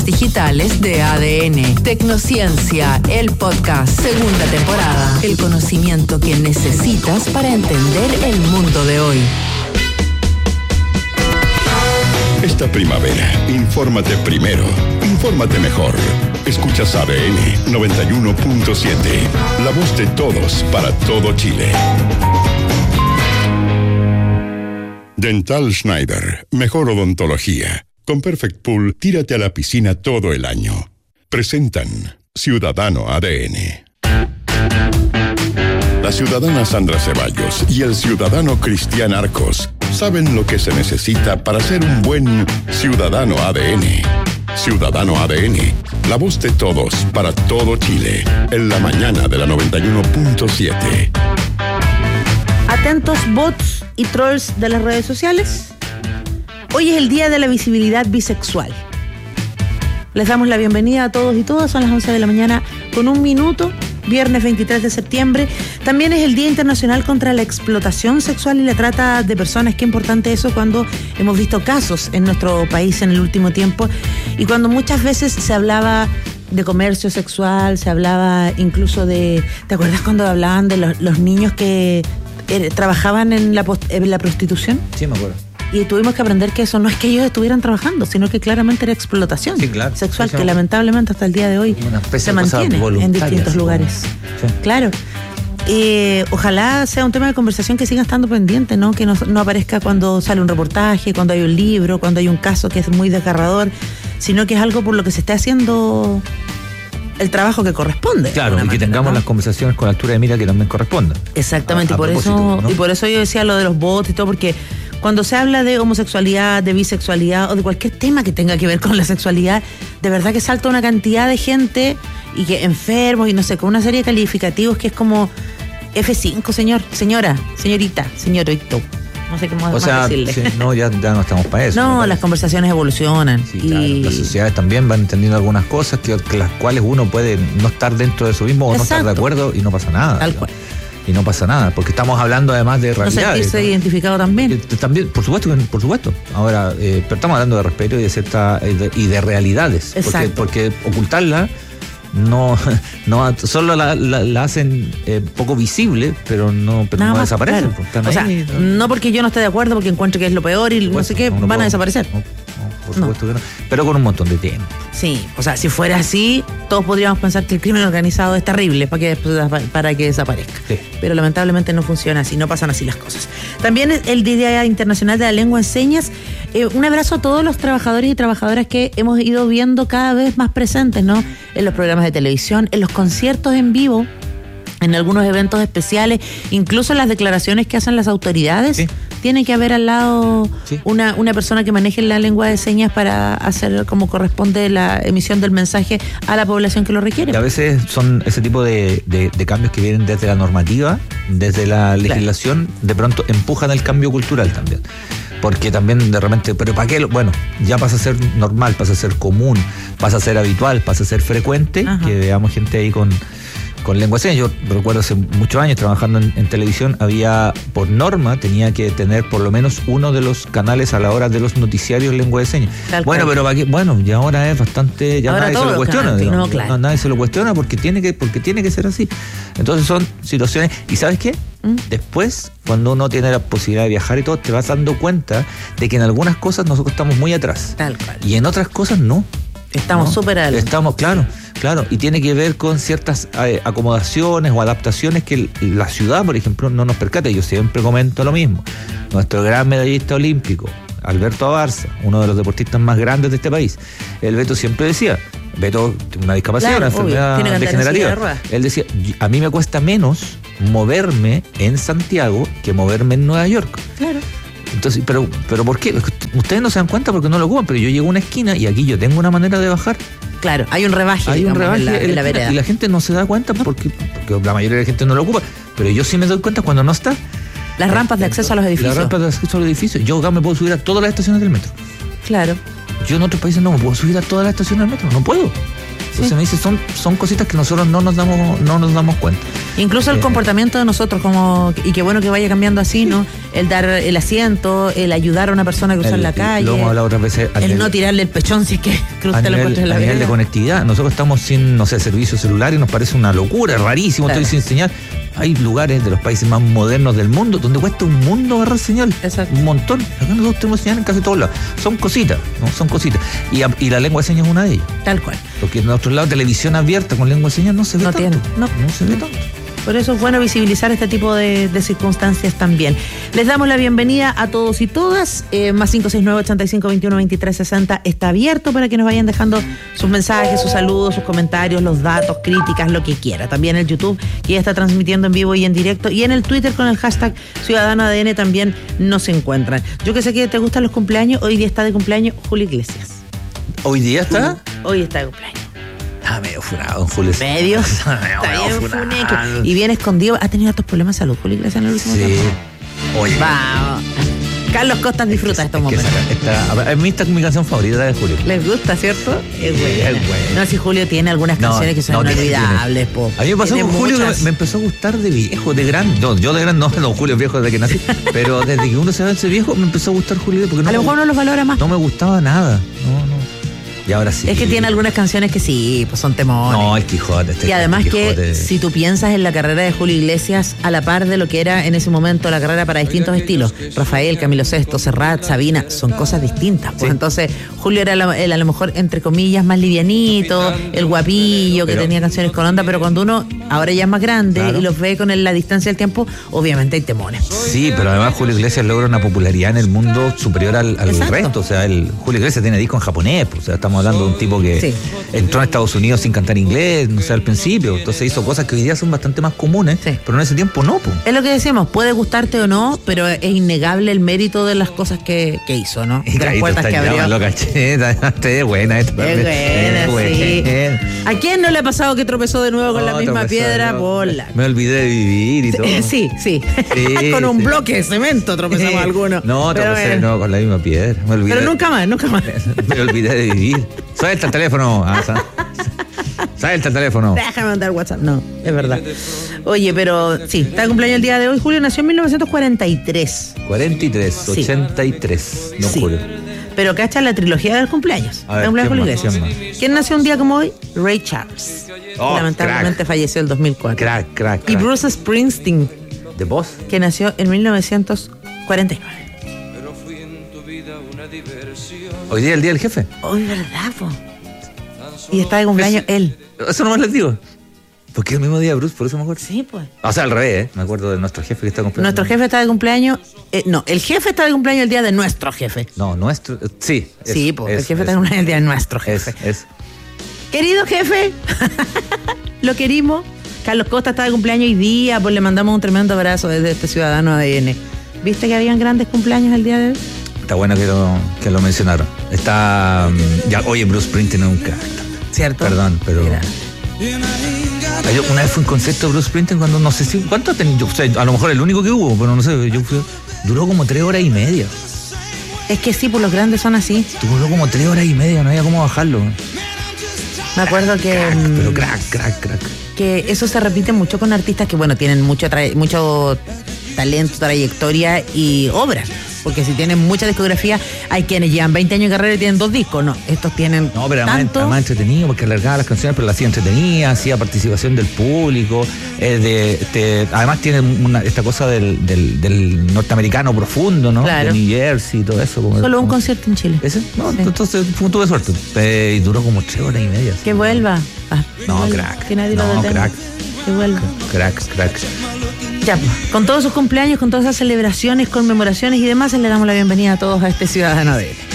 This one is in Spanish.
Digitales de ADN. Tecnociencia, el podcast, segunda temporada. El conocimiento que necesitas para entender el mundo de hoy. Esta primavera, infórmate primero, infórmate mejor. Escuchas ADN 91.7, la voz de todos para todo Chile. Dental Schneider, mejor odontología. Con Perfect Pool, tírate a la piscina todo el año. Presentan Ciudadano ADN. La ciudadana Sandra Ceballos y el ciudadano Cristian Arcos saben lo que se necesita para ser un buen ciudadano ADN. Ciudadano ADN, la voz de todos para todo Chile, en la mañana de la 91.7. Atentos bots y trolls de las redes sociales. Hoy es el Día de la Visibilidad Bisexual. Les damos la bienvenida a todos y todas. Son las 11 de la mañana con 1 minuto, viernes 23 de septiembre. También es el Día Internacional contra la Explotación Sexual y la Trata de Personas. Qué importante eso cuando hemos visto casos en nuestro país en el último tiempo y cuando muchas veces se hablaba de comercio sexual, se hablaba incluso de... ¿Te acuerdas cuando hablaban de los niños que trabajaban en la prostitución? Sí, me acuerdo. Y tuvimos que aprender que eso no es que ellos estuvieran trabajando, sino que claramente era explotación sexual, que lamentablemente hasta el día de hoy se mantiene en distintos lugares. Sí. Claro. Ojalá sea un tema de conversación que siga estando pendiente, ¿no? Que no aparezca cuando sale un reportaje, cuando hay un libro, cuando hay un caso que es muy desgarrador, sino que es algo por lo que se esté haciendo el trabajo que corresponde. Claro, y que tengamos, ¿no?, las conversaciones con la altura de mira que también correspondan. Exactamente, por eso, ¿no? Y por eso yo decía lo de los bots y todo, porque cuando se habla de homosexualidad, de bisexualidad o de cualquier tema que tenga que ver con la sexualidad, de verdad que salta una cantidad de gente y que enfermos y no sé, con una serie de calificativos que es como F5, señor, señora, señorita, señorito. No sé cómo decirle. Sí, no, ya no estamos para eso. No, las conversaciones evolucionan. Sí, claro, las sociedades también van entendiendo algunas cosas que las cuales uno puede no estar dentro de eso mismo o no estar de acuerdo y no pasa nada. Tal cual. Y no pasa nada, porque estamos hablando además de realidades. ¿No sentirse identificado también? También, por supuesto. Ahora, pero estamos hablando de respeto y de realidades. Exacto. Porque ocultarla no solo la hacen poco visible, pero no desaparecen. Claro. O sea, no porque yo no esté de acuerdo, porque encuentro que es lo peor y no sé qué, van a desaparecer. Por supuesto que no, pero con un montón de tiempo. Sí, o sea, si fuera así, todos podríamos pensar que el crimen organizado es terrible para que desaparezca. Sí. Pero lamentablemente no funciona así, no pasan así las cosas. También es el Día Internacional de la Lengua en Señas. Un abrazo a todos los trabajadores y trabajadoras que hemos ido viendo cada vez más presentes, ¿no? En los programas de televisión, en los conciertos en vivo, en algunos eventos especiales, incluso en las declaraciones que hacen las autoridades. Sí. Tiene que haber al lado una persona que maneje la lengua de señas para hacer como corresponde la emisión del mensaje a la población que lo requiere. Y a veces son ese tipo de cambios que vienen desde la normativa, desde la legislación, claro. De pronto empujan el cambio cultural también. Porque también de repente, pero ¿para qué? Bueno, ya pasa a ser normal, pasa a ser común, pasa a ser habitual, pasa a ser frecuente. Ajá. Que veamos gente ahí con lengua de señas. Yo recuerdo hace muchos años trabajando en televisión, había, por norma, tenía que tener por lo menos uno de los canales a la hora de los noticiarios lengua de señas. Bueno, pero ¿para qué? Bueno, ya ahora es bastante, ya ahora nadie se lo cuestiona. No, claro. Nadie se lo cuestiona porque tiene que ser así. Entonces son situaciones, ¿y sabes qué? Después, cuando uno tiene la posibilidad de viajar y todo, te vas dando cuenta de que en algunas cosas nosotros estamos muy atrás. Tal cual. Y en otras cosas no. Estamos súper adelante. Estamos, claro, y tiene que ver con ciertas acomodaciones o adaptaciones que la ciudad, por ejemplo, no nos percata. Yo siempre comento lo mismo. Nuestro gran medallista olímpico, Alberto Abarza, uno de los deportistas más grandes de este país, el Beto siempre decía, Beto tiene una discapacidad, una enfermedad degenerativa. Él decía, a mí me cuesta menos moverme en Santiago que moverme en Nueva York. Claro. Entonces, pero ¿por qué? Ustedes no se dan cuenta porque no lo ocupan, pero yo llego a una esquina y aquí yo tengo una manera de bajar. Claro, hay un rebaje en la vereda. Y la gente no se da cuenta porque la mayoría de la gente no lo ocupa, pero yo sí me doy cuenta cuando no está. Las rampas de acceso a los edificios. Las rampas de acceso a los edificios. Yo acá me puedo subir a todas las estaciones del metro. Claro. Yo en otros países no me puedo subir a todas las estaciones del metro, no puedo. Entonces me dice, son cositas que nosotros no nos damos cuenta. Incluso el comportamiento de nosotros, y qué bueno que vaya cambiando así, ¿no? El dar el asiento, el ayudar a una persona a cruzar la calle. Lo hemos hablado otras veces. El no tirarle el pechón si es que usted lo encuentra en la vereda. A nivel de conectividad, nosotros estamos sin, no sé, servicio celular y nos parece una locura, rarísimo, claro. Estoy sin señal. Hay lugares de los países más modernos del mundo donde cuesta un mundo agarrar señal. Exacto. Un montón. Acá nosotros tenemos señal en casi todos lados. Son cositas, ¿no? Son cositas. Y la lengua de señas es una de ellas. Tal cual. Porque en otro lado, televisión abierta con lengua de señas no se ve tanto. No se ve tanto. Por eso es bueno visibilizar este tipo de circunstancias también. Les damos la bienvenida a todos y todas. Más 569-8521-2360 está abierto para que nos vayan dejando sus mensajes, sus saludos, sus comentarios, los datos, críticas, lo que quiera. También el YouTube, que ya está transmitiendo en vivo y en directo. Y en el Twitter con el hashtag CiudadanoADN también nos encuentran. Yo que sé que te gustan los cumpleaños, hoy día está de cumpleaños Julio Iglesias. ¿Hoy día está? Hoy está de cumpleaños. Medio funado, Julio. Medio. Está bien funado. Y bien escondido. ¿Ha tenido estos problemas de salud, Julio Iglesias, en el último tiempo? Sí. Oye. Vamos. Carlos Costas disfruta estos momentos. A mí esta es mi canción favorita de Julio. ¿Les gusta, cierto? Es buena. Es buena. No, si Julio tiene algunas canciones que son inolvidables, po. A mí me pasó con Julio que me empezó a gustar de viejo, de grande. Yo de grande no, Julio es viejo desde que nací. Pero desde que uno se ve ese viejo me empezó a gustar Julio. Porque a lo mejor uno los valora más. No me gustaba nada. No. Y ahora sí. Es que tiene algunas canciones que sí, pues son temones. No, el Quijote. Y además que si tú piensas en la carrera de Julio Iglesias a la par de lo que era en ese momento la carrera para distintos estilos, Rafael, Camilo Sesto, Serrat, Sabina, son cosas distintas. Pues entonces Julio era a lo mejor, entre comillas, más livianito, el guapillo, que tenía canciones con onda, pero cuando uno ahora ya es más grande y los ve con la distancia del tiempo, obviamente hay temones. Sí, pero además Julio Iglesias logra una popularidad en el mundo superior al resto. O sea, Julio Iglesias tiene disco en japonés, pues, o sea, estamos hablando de un tipo que entró a Estados Unidos sin cantar inglés, no sé, al principio. Entonces hizo cosas que hoy día son bastante más comunes, pero en ese tiempo no. Po. Es lo que decimos, puede gustarte o no, pero es innegable el mérito de las cosas que hizo, ¿no? De las puertas que abrió. Lo caché, es buena esta también. Es buena, sí. ¿A quién no le ha pasado que tropezó de nuevo con la misma piedra? Me olvidé de vivir y todo. Sí. Con un bloque de cemento tropezamos algunos. No, tropecé con la misma piedra. Me olvidé. Pero nunca más. Me olvidé de vivir. Suelta el teléfono. Suelta el teléfono. Déjame mandar WhatsApp. No, es verdad. Oye, pero sí, está de cumpleaños el día de hoy. Julio nació en 1943. 83. No, Julio. Pero cacha la trilogía de los cumpleaños. A ver, ¿Quién nació un día como hoy? Ray Charles. Lamentablemente falleció en el 2004. Crack. Y Bruce Springsteen. ¿De voz? Que nació en 1949. Hoy día es el día del jefe. Hoy, ¿verdad, po? Y está de cumpleaños él. Eso nomás les digo. Porque es el mismo día, Bruce, por eso me acuerdo. Sí, pues. O sea, al revés, Me acuerdo de nuestro jefe que está de cumpleaños. Nuestro jefe está de cumpleaños. No, el jefe está de cumpleaños el día de nuestro jefe. No, nuestro. Sí. Sí, pues. El jefe está de cumpleaños el día de nuestro jefe. Querido jefe, lo querimos. Carlos Costa está de cumpleaños hoy día, pues le mandamos un tremendo abrazo desde este Ciudadano ADN. ¿Viste que habían grandes cumpleaños el día de hoy? Está bueno que lo mencionaron. Oye, Bruce Springsteen es un crack. ¿Cierto? Perdón, pero... Mira. Una vez fue un concierto de Bruce Springsteen cuando no sé si... ¿Cuánto tenía? O sea, a lo mejor el único que hubo, pero no sé. Duró como 3 horas y media. Es que sí, pues los grandes son así. Duró como 3 horas y media, no había cómo bajarlo. Me acuerdo que... Pero crack. Que eso se repite mucho con artistas que, bueno, tienen mucho talento, trayectoria y obra. Porque si tienen mucha discografía, hay quienes llevan 20 años de carrera y tienen 2 discos. No, estos tienen pero tanto... además entretenido, porque alargaba las canciones, pero las hacía entretenidas, hacía participación del público. Además tiene esta cosa del norteamericano profundo, ¿no? Claro. De New Jersey y todo eso. Solo un concierto en Chile. ¿Ese? No, sí. Entonces tuve suerte. Y duró como 3 horas y media. Que vuelva. Crack. Que nadie lo detenga. Crack. Que vuelva. Crack. Ya, con todos sus cumpleaños, con todas esas celebraciones, conmemoraciones y demás, le damos la bienvenida a todos a este Ciudadano ADN.